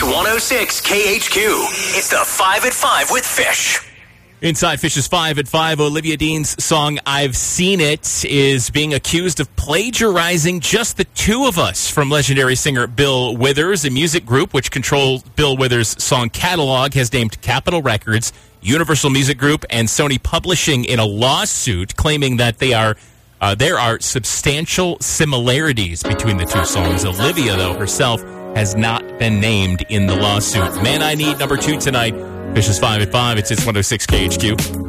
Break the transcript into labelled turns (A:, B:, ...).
A: It's 106 KHQ. It's the 5 at 5 with Fish.
B: Inside Fish's 5 at 5, Olivia Dean's song I've Seen It is being accused of plagiarizing Just the Two of Us from legendary singer Bill Withers. A music group which controls Bill Withers' song catalog has named Capitol Records, Universal Music Group, and Sony Publishing in a lawsuit claiming that there are substantial similarities between the two songs. Olivia, though, herself has not been named in the lawsuit. Man I Need number 2 tonight. Fish's 5 at 5. It's 106 KHQ.